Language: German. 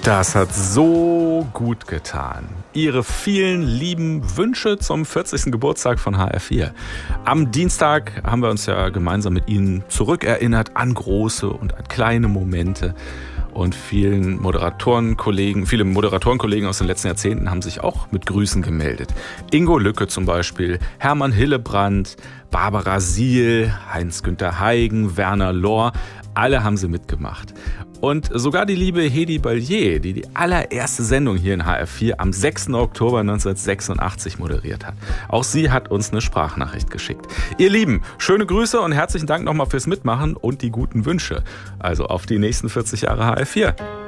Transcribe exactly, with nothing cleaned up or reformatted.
Das hat so gut getan. Ihre vielen lieben Wünsche zum vierzigsten Geburtstag von H R vier. Am Dienstag haben wir uns ja gemeinsam mit Ihnen zurückerinnert an große und an kleine Momente. Und vielen Moderatorenkollegen, viele Moderatorenkollegen aus den letzten Jahrzehnten haben sich auch mit Grüßen gemeldet. Ingo Lücke zum Beispiel, Hermann Hillebrand, Barbara Siel, Heinz-Günther Heigen, Werner Lohr, alle haben sie mitgemacht. Und sogar die liebe Hedi Ballier, die die allererste Sendung hier in H R vier am sechsten Oktober neunzehnhundertsechsundachtzig moderiert hat. Auch sie hat uns eine Sprachnachricht geschickt. Ihr Lieben, schöne Grüße und herzlichen Dank nochmal fürs Mitmachen und die guten Wünsche. Also auf die nächsten vierzig Jahre H R vier.